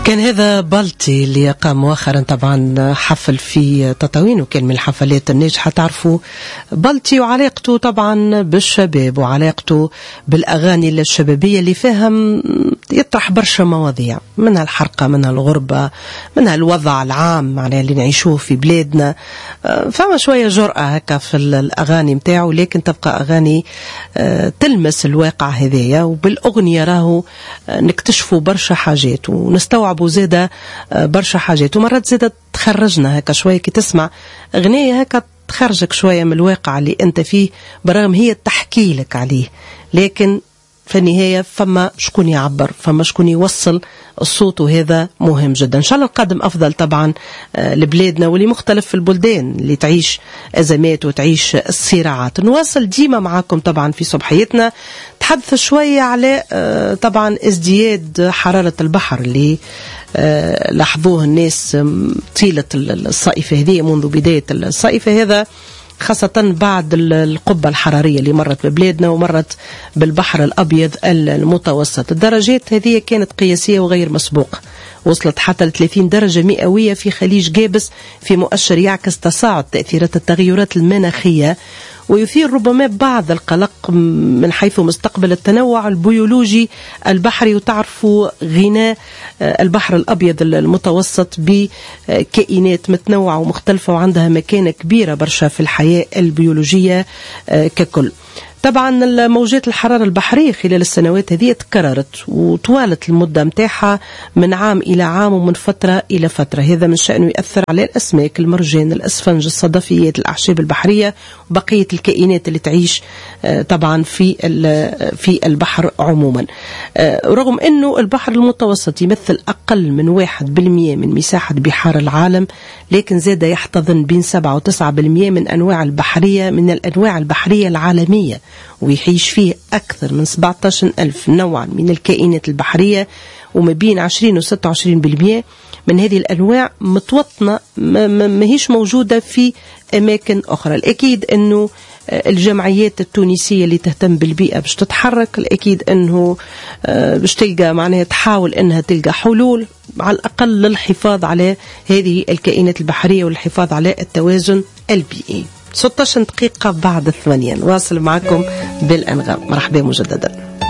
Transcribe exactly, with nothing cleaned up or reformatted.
كان هذا بلطي اللي قام مؤخرا طبعا حفل في تطاوين، وكان من الحفلات الناجحة. تعرفوا بلطي وعلاقته طبعا بالشباب وعلاقته بالأغاني الشبابية اللي فيها يطرح برشا مواضيع، منها الحرقة، منها الغربة، منها الوضع العام معناها اللي نعيشوه في بلادنا. فما شوية جرأة هكا في الأغاني متاعه، لكن تبقى أغاني تلمس الواقع هذايا، وبالأغنية راهو نكتشفوا برشا حاجات ونستوعبوا زادة برشا حاجات، ومرات زادة تخرجنا هكا شوية كي تسمع أغنية هكا تخرجك شوية من الواقع اللي أنت فيه، برغم هي تحكي لك عليه، لكن في النهاية فما شكون يعبر، فما شكون يوصل الصوت، وهذا مهم جدا. إن شاء الله القادم أفضل طبعا لبلادنا واللي مختلف في البلدان اللي تعيش أزمات وتعيش الصراعات. نواصل ديما معاكم طبعا في صبحيتنا، تحدث شوية على طبعا ازدياد حرارة البحر اللي لاحظوه الناس طيلة الصيف هذه، منذ بداية الصيف هذا، خاصة بعد القبة الحرارية اللي مرت ببلادنا ومرت بالبحر الأبيض المتوسط. الدرجات هذه كانت قياسية وغير مسبوقة، وصلت حتى ل ثلاثين درجة مئوية في خليج جابس، في مؤشر يعكس تصاعد تأثيرات التغيرات المناخية، ويثير ربما بعض القلق من حيث مستقبل التنوع البيولوجي البحري. وتعرفوا غناء البحر الأبيض المتوسط بكائنات متنوعة ومختلفة، وعندها مكانة كبيرة برشا في الحياة البيولوجية ككل. طبعا موجات الحرارة البحرية خلال السنوات هذه تكررت وطوالت المدة متاعها من عام إلى عام ومن فترة إلى فترة. هذا من شأنه يأثر على الأسماك، المرجان، الأسفنج، الصدفيات، الأعشاب البحرية وبقية الكائنات اللي تعيش طبعا في في البحر عموما. رغم أنه البحر المتوسط يمثل أقل من واحد بالمئة من مساحة بحار العالم، لكن زاد يحتضن بين سبعة وتسعة بالمئة من أنواع البحرية من الأنواع البحرية العالمية، ويعيش فيه أكثر من سبعة عشر ألف نوعا من الكائنات البحرية، وما بين عشرين و ستة وعشرين بالمئة من هذه الأنواع متوطنة ما هيش موجودة في أماكن أخرى. الأكيد أنه الجمعيات التونسية اللي تهتم بالبيئة باش تتحرك، الأكيد أنه باش تلقى معناها تحاول أنها تلقى حلول على الأقل للحفاظ على هذه الكائنات البحرية والحفاظ على التوازن البيئي. ستة عشر دقيقة بعد الثمانية، نواصل معكم بالأنغام. مرحبا مجددا.